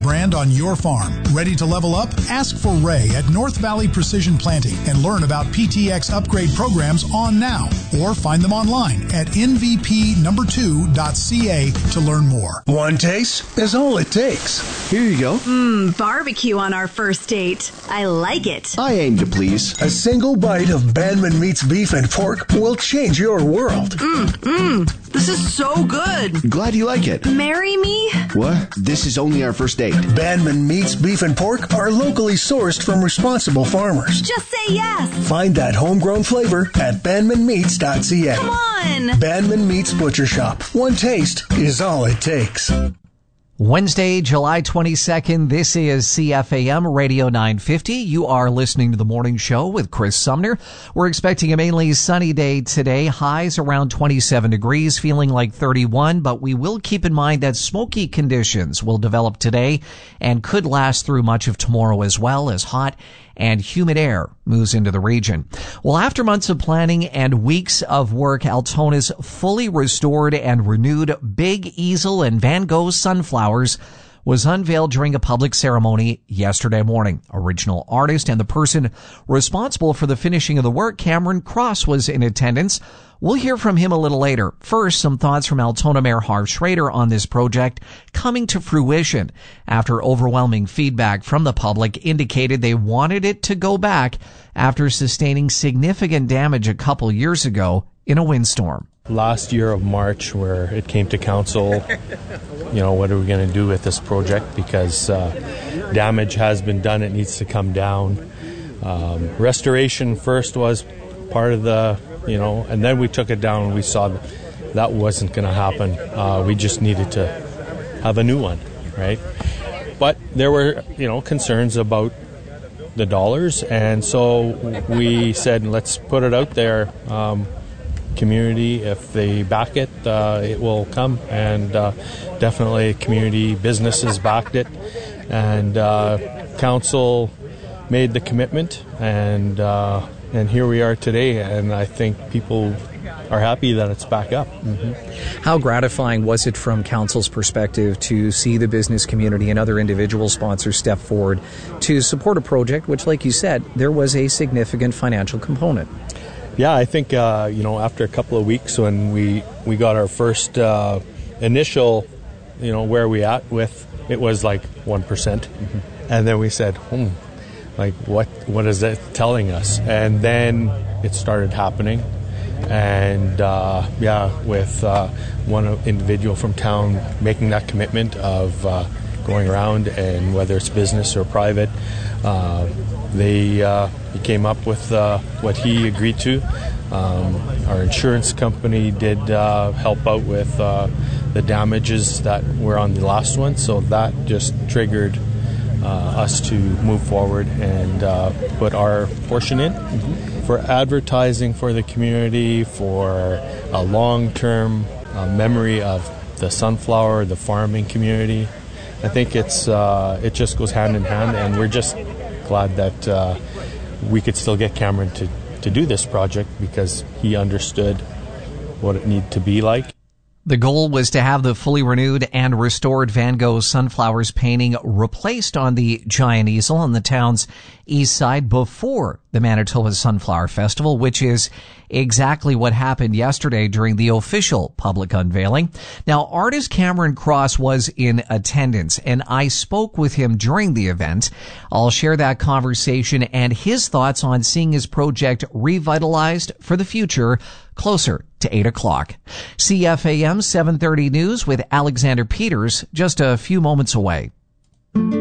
brand on your farm. Ready to level up? Ask for Ray at North Valley Precision Planting and learn about PTX upgrade programs on now. Or find them online at nvp2.ca to learn more. One taste is all it takes. Here you go. Barbecue on our first date. I like it. I aim to please. A single bite of Bandman Meats beef and pork will change your world. This is so good. Glad you like it. Marry me? What? This is only our first date. Bandman Meats beef and pork are locally sourced from responsible farmers. Just say yes. Find that homegrown flavor at bandmanmeats.ca. Come on. Bandman Meats Butcher Shop. One taste is all it takes. Wednesday, July 22nd, this is CFAM Radio 950. You are listening to The Morning Show with Chris Sumner. We're expecting a mainly sunny day today. Highs around 27 degrees, feeling like 31, but we will keep in mind that smoky conditions will develop today and could last through much of tomorrow as well, as hot and humid air moves into the region. Well, after months of planning and weeks of work, Altona's fully restored and renewed Big Easel and Van Gogh Sunflowers was unveiled during a public ceremony yesterday morning. Original artist and the person responsible for the finishing of the work, Cameron Cross, was in attendance. We'll hear from him a little later. First, some thoughts from Altona Mayor Harv Schrader on this project coming to fruition after overwhelming feedback from the public indicated they wanted it to go back after sustaining significant damage a couple years ago in a windstorm. Last year of March, where it came to council, what are we going to do with this project? Because damage has been done, it needs to come down. Restoration first was part of the, and then we took it down and we saw that wasn't going to happen. We just needed to have a new one, right? But there were, concerns about the dollars, and so we said, let's put it out there. Community, if they back it, it will come, and definitely community businesses backed it, and council made the commitment, and here we are today, and I think people are happy that it's back up. How gratifying was it from council's perspective to see the business community and other individual sponsors step forward to support a project which, like you said, there was a significant financial component? Yeah, I think, after a couple of weeks when we got our first initial, where we at with, it was like 1%. And then we said, what is that telling us? And then it started happening. And, with one individual from town making that commitment of going around, and whether it's business or private, he came up with what he agreed to. Our insurance company did help out with the damages that were on the last one, so that just triggered us to move forward and put our portion in. For advertising for the community, for a long-term memory of the sunflower, the farming community. I think it just goes hand in hand, and we're just glad that we could still get Cameron to do this project because he understood what it needed to be like. The goal was to have the fully renewed and restored Van Gogh Sunflowers painting replaced on the giant easel on the town's east side before the Manitoba Sunflower Festival, which is exactly what happened yesterday during the official public unveiling. Now, artist Cameron Cross was in attendance, and I spoke with him during the event. I'll share that conversation and his thoughts on seeing his project revitalized for the future closer to 8 o'clock. CFAM 730 News with Alexander Peters just a few moments away.